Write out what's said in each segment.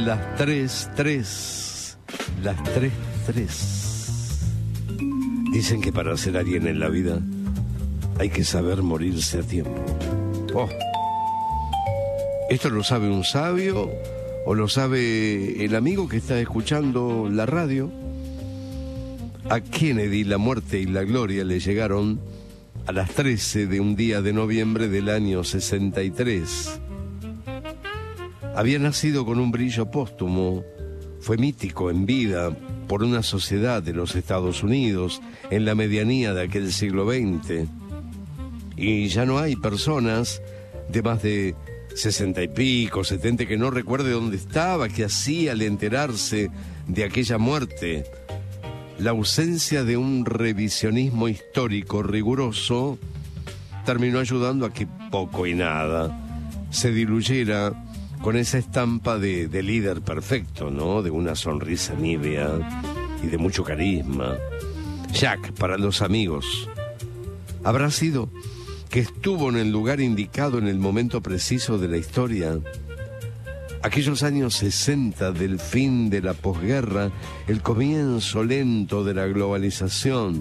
Las 3:03. Las 3:03. Dicen que para ser alguien en la vida hay que saber morirse a tiempo. Oh. ¿Esto lo sabe un sabio o lo sabe el amigo que está escuchando la radio? A Kennedy la muerte y la gloria le llegaron a las 13 de un día de noviembre del año 63. Había nacido con un brillo póstumo, fue mítico en vida por una sociedad de los Estados Unidos en la medianía de aquel siglo XX. Y ya no hay personas de más de 60 y pico, 70, que no recuerde dónde estaba, qué hacía al enterarse de aquella muerte. La ausencia de un revisionismo histórico riguroso terminó ayudando a que poco y nada se diluyera con esa estampa de líder perfecto, ¿no? De una sonrisa nívea y de mucho carisma. Jack, para los amigos, ¿habrá sido que estuvo en el lugar indicado en el momento preciso de la historia? Aquellos años 60 del fin de la posguerra, el comienzo lento de la globalización.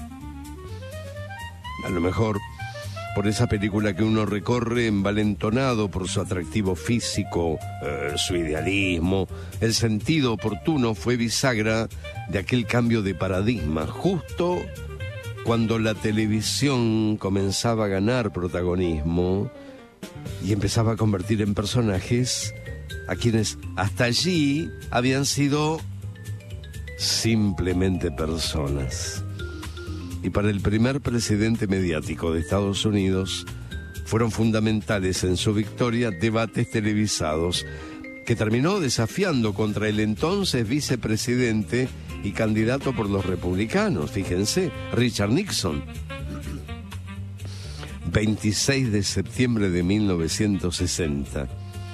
A lo mejor por esa película que uno recorre envalentonado por su atractivo físico, su idealismo, el sentido oportuno fue bisagra de aquel cambio de paradigma, justo cuando la televisión comenzaba a ganar protagonismo y empezaba a convertir en personajes a quienes hasta allí habían sido simplemente personas. Y para el primer presidente mediático de Estados Unidos fueron fundamentales en su victoria debates televisados que terminó desafiando contra el entonces vicepresidente y candidato por los republicanos, fíjense, Richard Nixon. 26 de septiembre de 1960.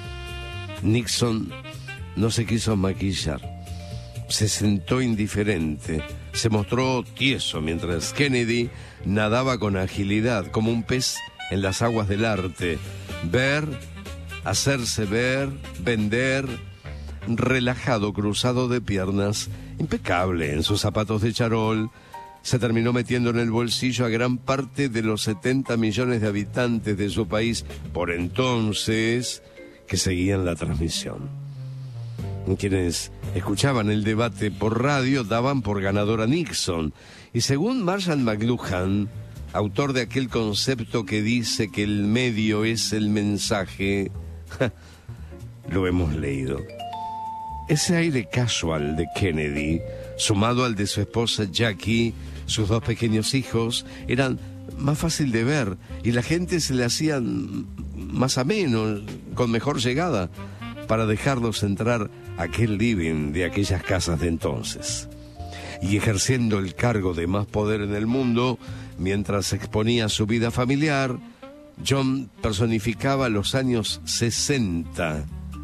Nixon no se quiso maquillar, se sentó indiferente, se mostró tieso mientras Kennedy nadaba con agilidad como un pez en las aguas del arte. Ver, hacerse ver, vender, relajado, cruzado de piernas, impecable en sus zapatos de charol, se terminó metiendo en el bolsillo a gran parte de los 70 millones de habitantes de su país por entonces que seguían la transmisión. Quienes escuchaban el debate por radio daban por ganador a Nixon. Y según Marshall McLuhan, autor de aquel concepto que dice que el medio es el mensaje, lo hemos leído. Ese aire casual de Kennedy, sumado al de su esposa Jackie, sus dos pequeños hijos, eran más fácil de ver y la gente se le hacía más ameno, con mejor llegada, para dejarlos entrar a aquel living de aquellas casas de entonces. Y ejerciendo el cargo de más poder en el mundo, mientras exponía su vida familiar, John personificaba los años 60,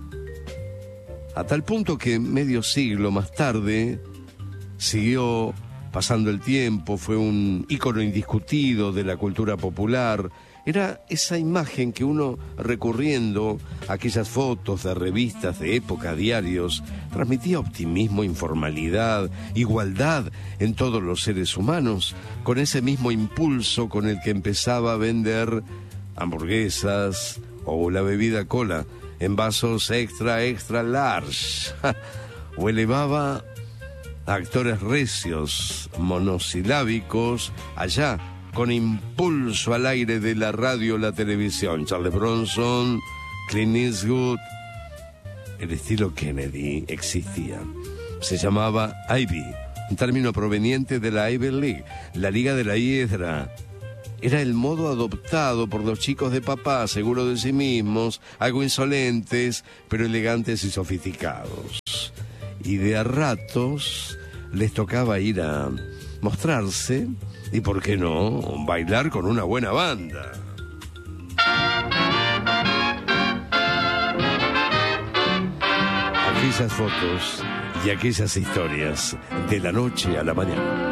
a tal punto que medio siglo más tarde siguió pasando el tiempo, fue un ícono indiscutido de la cultura popular. Era esa imagen que uno, recurriendo a aquellas fotos de revistas de época, diarios, transmitía optimismo, informalidad, igualdad en todos los seres humanos, con ese mismo impulso con el que empezaba a vender hamburguesas o la bebida cola en vasos extra large, o elevaba a actores recios, monosilábicos, allá con impulso al aire de la radio o la televisión. Charles Bronson, Clint Eastwood. El estilo Kennedy existía. Se llamaba Ivy, un término proveniente de la Ivy League, la Liga de la Hiedra. Era el modo adoptado por los chicos de papá, seguros de sí mismos, algo insolentes, pero elegantes y sofisticados. Y de a ratos les tocaba ir a mostrarse y, ¿por qué no?, bailar con una buena banda. Aquellas fotos y aquellas historias de la noche a la mañana.